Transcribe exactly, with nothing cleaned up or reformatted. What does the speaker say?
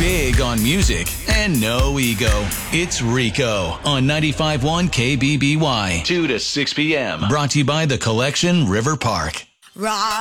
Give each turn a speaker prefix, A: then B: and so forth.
A: Big on music and no ego. It's Rico on ninety-five point one K B B Y. two to six p.m. Brought to you by The Collection, River Park. Rock.